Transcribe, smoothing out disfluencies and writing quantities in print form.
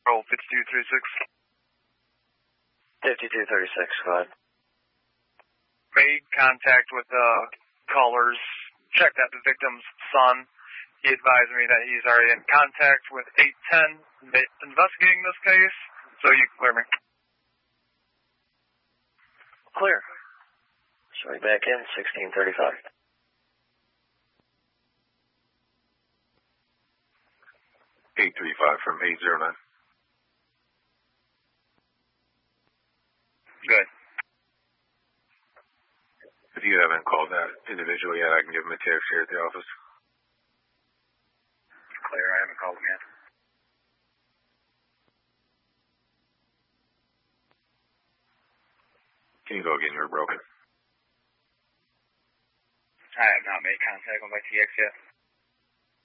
Roll 5236. 5236, go ahead. Made contact with callers, checked out the victim's son. He advised me that he's already in contact with 810 investigating this case, so you can clear me. Clear. Showing back in, 1635. 835 from 809. Good. If you haven't called that individual yet, I can give him a text here at the office. Clear, I haven't called him yet. Can you go again? You're broken. I have not made contact with my TX yet.